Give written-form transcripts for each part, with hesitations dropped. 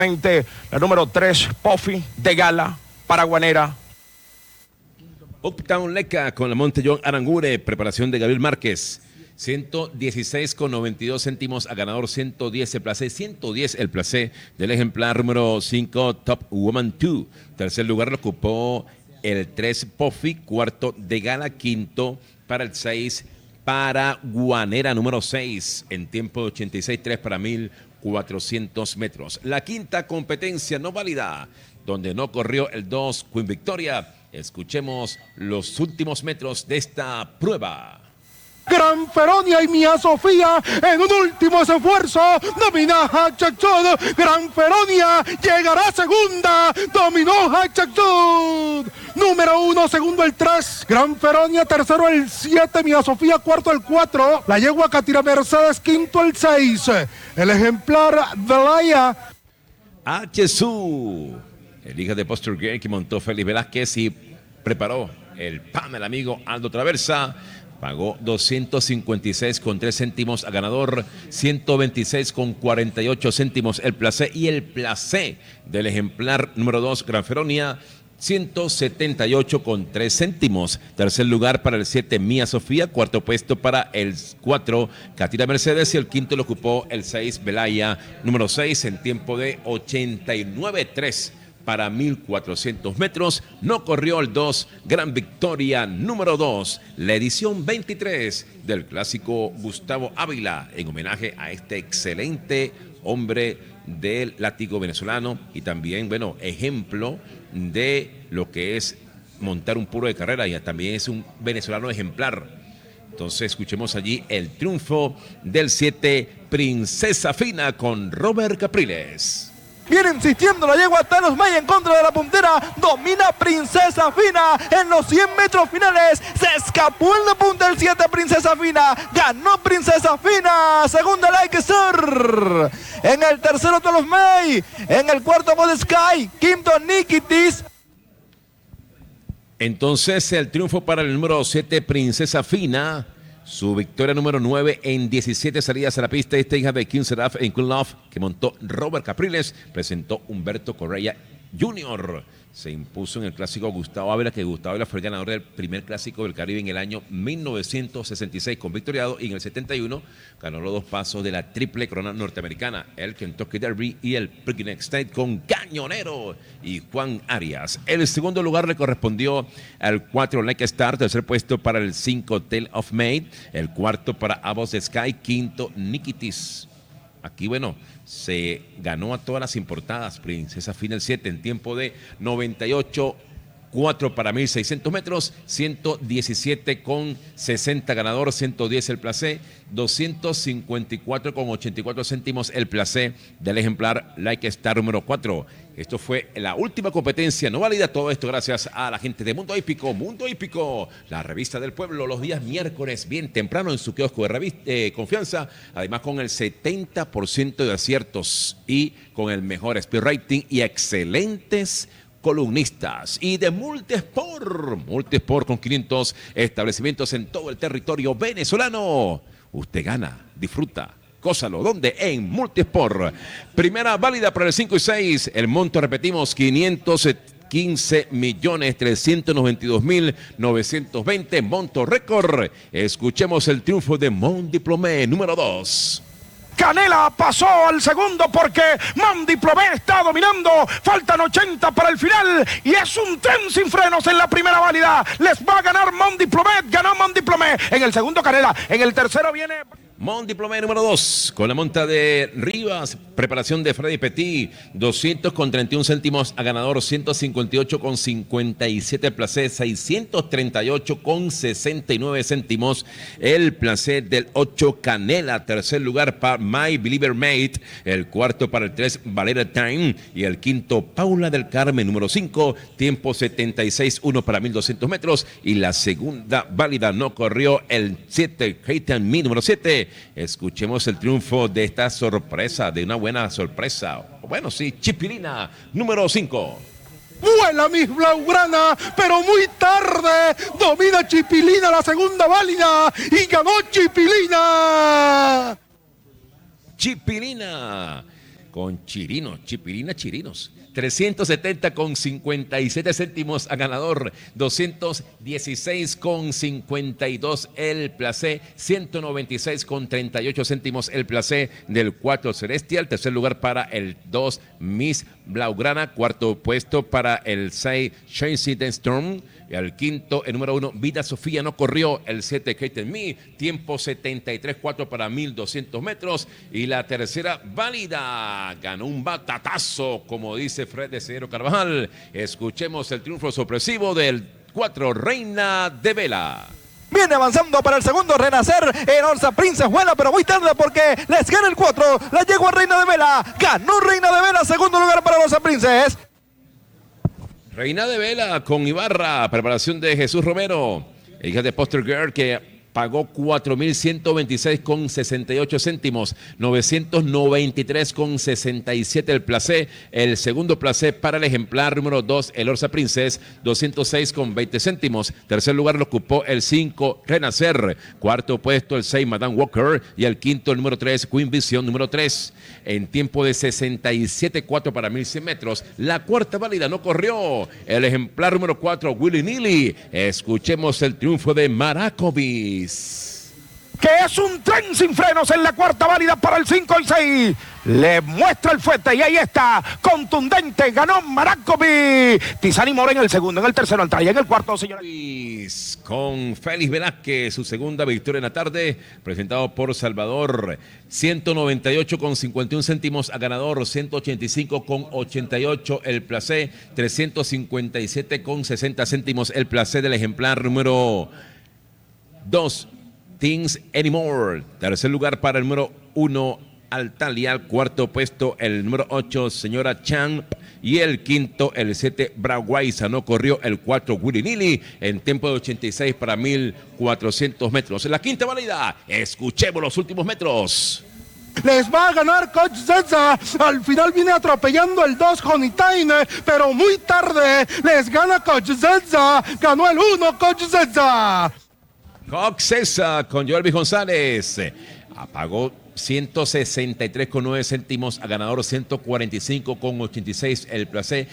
La número 3, Puffy de Gala, Paraguanera. Uptown Leca con la Montellón Arangure, preparación de Gabriel Márquez. 116,92 céntimos a ganador, 110 el placé, 110 el placé del ejemplar número 5, Top Woman 2. Tercer lugar lo ocupó el 3, Puffy. Cuarto, de Gala. Quinto, para el 6, Paraguanera número 6, en tiempo de 86.3 para 1,400 metros. La quinta competencia no válida, donde no corrió el 2, Queen Victoria. Escuchemos los últimos metros de esta prueba. Gran Feronia y Mía Sofía en un último esfuerzo domina Hatchachud. Gran Feronia llegará segunda, dominó Hatchachud. Número 1, segundo el 3, Gran Feronia, tercero el 7, Mía Sofía, cuarto el 4, la yegua Catira Mercedes, quinto el 6, el ejemplar Velaya. Jesús, el hijo de Buster Gay que montó Félix Velázquez y preparó el pan el amigo Aldo Traversa. Pagó 256,3 céntimos a ganador, 126,48 céntimos el placé, y el placé del ejemplar número 2, Gran Feronia, 178,3 céntimos. Tercer lugar para el 7, Mía Sofía. Cuarto puesto para el 4, Catira Mercedes. Y el quinto lo ocupó el 6, Velaya número 6, en tiempo de 89.3 para 1,400 metros. No corrió el 2, Gran Victoria número 2, la edición 23 del clásico Gustavo Ávila, en homenaje a este excelente hombre del látigo venezolano y también, bueno, ejemplo de lo que es montar un puro de carrera, y también es un venezolano ejemplar. Entonces escuchemos allí el triunfo del 7, Princesa Fina, con Robert Capriles. Viene insistiendo la yegua Thanos May en contra de la puntera. Domina Princesa Fina en los 100 metros finales. Se escapó en la punta del 7, Princesa Fina. Ganó Princesa Fina. Segunda, Like Sir. En el tercero, Thanos May. En el cuarto, God Sky. Quinto, Nikitis. Entonces el triunfo para el número 7, Princesa Fina. Su victoria número 9 en 17 salidas a la pista. Esta hija de King Seraph en Cool Love, que montó Robert Capriles, presentó Humberto Correa Jr. Se impuso en el clásico Gustavo Ávila, que Gustavo Ávila fue el ganador del primer clásico del Caribe en el año 1966 con victoriado, y en el 71 ganó los 2 pasos de la triple corona norteamericana, el Kentucky Derby y el Preakness State, con Cañonero y Juan Arias. El segundo lugar le correspondió al 4, Like Star. Tercer puesto para el 5, Tale of Maid. El cuarto para Abos de Sky. Quinto, Nikitis. Aquí, bueno, se ganó a todas las importadas. Princesa Fina el 7 en tiempo de 98.4 para 1,600 metros, 117,60 ganador, 110 el placé, 254,84 céntimos el placé del ejemplar Like Star número 4. Esto fue la última competencia no válida. Todo esto gracias a la gente de Mundo Hípico. Mundo Hípico, la revista del pueblo, los días miércoles, bien temprano en su kiosco de confianza. Además, con el 70% de aciertos y con el mejor speed rating y excelentes columnistas. Y de Multisport con 500 establecimientos en todo el territorio venezolano. Usted gana, disfruta, gózalo. ¿Dónde? En Multisport. Primera válida para el 5 y 6. El monto, repetimos, 515.392.920. Monto récord. Escuchemos el triunfo de Mon Diplomé número 2. Canela pasó al segundo porque Mon Diplomé está dominando. Faltan 80 para el final y es un tren sin frenos en la primera válida. Les va a ganar Mon Diplomé. Ganó Mon Diplomé. En el segundo, Canela. En el tercero viene Mon Diplomé número 2, con la monta de Rivas, preparación de Freddy Petit, 200,31 céntimos a ganador, 158,57 placé, 638,69 céntimos el placé del 8 Canela. Tercer lugar para My Believer Mate, el cuarto para el 3 Valera Time y el quinto Paula del Carmen número 5, tiempo 76.1 para 1,200 metros, y la segunda válida no corrió el 7 Hayden Me número 7. Escuchemos el triunfo de esta sorpresa, de una buena sorpresa. Bueno, sí, Chipilina, número 5. Vuela Miss Blaugrana, pero muy tarde. Domina Chipilina la segunda válida y ganó Chipilina. Chipilina con Chirinos, Chipirina Chirinos. 370,57 céntimos a ganador, 216,52 el placé, 196,38 céntimos el placé del 4 Celestial, tercer lugar para el 2 Miss Blaugrana, cuarto puesto para el 6 Chasey the Storm, el quinto, el número 1 Vida Sofía no corrió, el 7 Kate Me, tiempo 73.4 para 1200 metros y la tercera válida, ganó un batatazo, como dice Fred de Cedero Carvajal. Escuchemos el triunfo sorpresivo del 4 Reina de Vela. Viene avanzando para el segundo Renacer en Orsa Princess, buena pero muy tarde porque les gana el 4, la llegó a Reina de Vela, ganó Reina de Vela, segundo lugar para Orsa Princess. Reina de Vela con Ibarra, preparación de Jesús Romero, hija de Poster Girl que pagó 4,126,68 céntimos, 993,67 el placé, el segundo placé para el ejemplar número 2, el Orsa Princess, 206,20 céntimos, tercer lugar lo ocupó el 5, Renacer, cuarto puesto el 6, Madame Walker, y el quinto, el número 3, Queen Vision, número 3, en tiempo de 67.4 para 1100 metros, la cuarta válida no corrió, el ejemplar número 4, Willy Nilly, escuchemos el triunfo de Maracovis. Que es un tren sin frenos en la cuarta válida para el 5 y 6. Le muestra el fuerte y ahí está, contundente, ganó Maracovi. Tizani Mora en el segundo, en el tercero Altra y en el cuarto, señores. Con Félix Velázquez, su segunda victoria en la tarde, presentado por Salvador, 198,51 céntimos a ganador, 185,88 el placé, 357,60 céntimos el placé del ejemplar número 2, Things Anymore. Tercer lugar para el número 1, Altalia. Cuarto puesto, el número 8, Señora Chan. Y el quinto, el 7, Braguaiza. No corrió el 4, Willy Nilly, en tiempo de 86 para 1400 metros. En la quinta válida, escuchemos los últimos metros. Les va a ganar Coach Zetza. Al final viene atropellando el 2 Honeytime, pero muy tarde les gana Coach Zetza. Ganó el 1 Coach Zetza. Coach Zetza con Joelvis González. Apagó 163,9 céntimos a ganador, 145,86 el placé,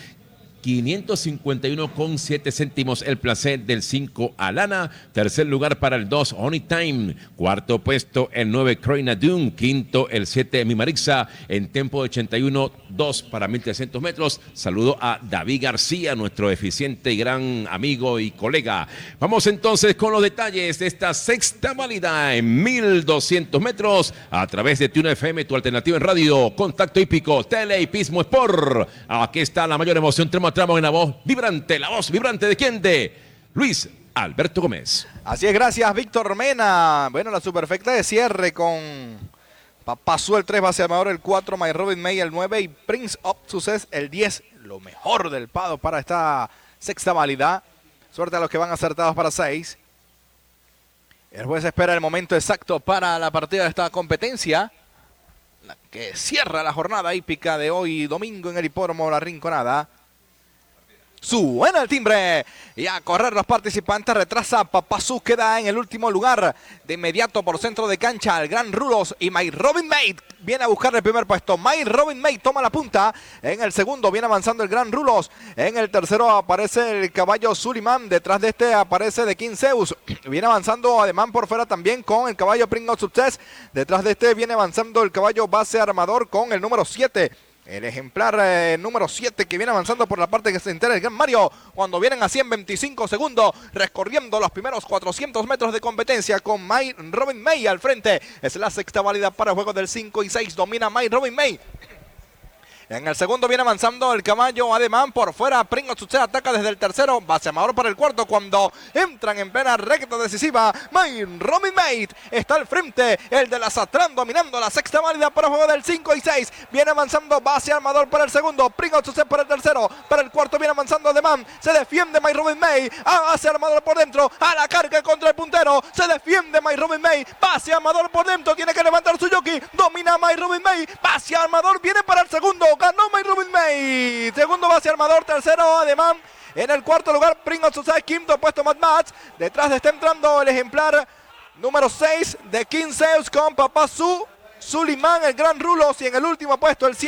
551,7 céntimos el placé del 5 Alana. Tercer lugar para el 2 Only Time. Cuarto puesto el 9 Croina Doom. Quinto el 7 Mimarixa en tiempo de 81.2 para 1300 metros. Saludo a David García, nuestro eficiente y gran amigo y colega. Vamos entonces con los detalles de esta sexta válida en 1200 metros a través de Tune FM, tu alternativa en radio. Contacto hípico, Telehipismo Sport. Aquí está la mayor emoción tramo a tramo en la voz vibrante de quién, de Luis Alberto Gómez. Así es, gracias Víctor Mena. Bueno, la superfecta de cierre con Papazú el 3, base armador el 4, My Robin May el 9 y Prince of Success el 10. Lo mejor del pado para esta sexta válida. Suerte a los que van acertados para 6. El juez espera el momento exacto para la partida de esta competencia, la que cierra la jornada hípica de hoy domingo en el hipódromo La Rinconada. Suena el timbre y a correr los participantes. Retrasa Papazú, queda en el último lugar. De inmediato por centro de cancha el Gran Rulos y My Robin May viene a buscar el primer puesto. My Robin May toma la punta. En el segundo viene avanzando el Gran Rulos. En el tercero aparece el caballo Suleiman. Detrás de este aparece The King Zeus. Viene avanzando además por fuera también con el caballo Prince of Success. Detrás de este viene avanzando el caballo Base Armador con el número 7. El ejemplar número 7 que viene avanzando por la parte que se entera el Gran Mario. Cuando vienen a 125 segundos, recorriendo los primeros 400 metros de competencia con My Robin May al frente. Es la sexta válida para juegos del 5 y 6. Domina My Robin May. En el segundo viene avanzando el caballo Ademán por fuera. Pringo Success ataca desde el tercero. Base amador para el cuarto. Cuando entran en plena recta decisiva, My Robin May está al frente. El de la Satrán dominando la sexta válida para juego del 5 y 6. Viene avanzando base armador para el segundo. Pringo Success para el tercero. Para el cuarto viene avanzando Ademán. Se defiende My Robin May. Base armador por dentro. A la carga contra el puntero. Se defiende My Robin May. Base armador por dentro. Tiene que levantar su jockey. Domina My Robin May. Base armador viene para el segundo. Ganó My Robin May. Segundo base armador, tercero Ademán. En el cuarto lugar Prince of Success, quinto puesto Mad Max. Detrás está entrando el ejemplar número 6 de King Zeus con Papazú, Suleiman, el Gran Rulos y en el último puesto el 7.